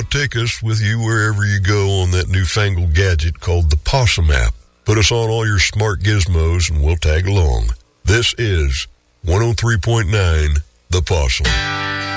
take us with you wherever you go on that newfangled gadget called the Possum app. Put us on all your smart gizmos and we'll tag along. This is 103.9 The Possum.